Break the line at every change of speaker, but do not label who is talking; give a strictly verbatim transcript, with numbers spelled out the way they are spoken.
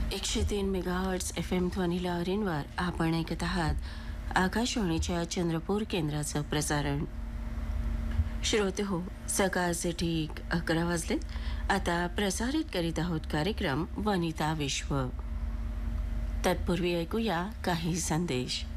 एकशे तीन megahertz F M ध्वनी लहरींवर आपण ऐकत आहात आकाशवाणीच्या चंद्रपूर केंद्राचं प्रसारण. श्रोते हो, सकाळचे ठीक अकरा वाजलेत. आता प्रसारित करीत आहोत कार्यक्रम वनिता विश्व. तत्पूर्वी ऐकूया काही संदेश.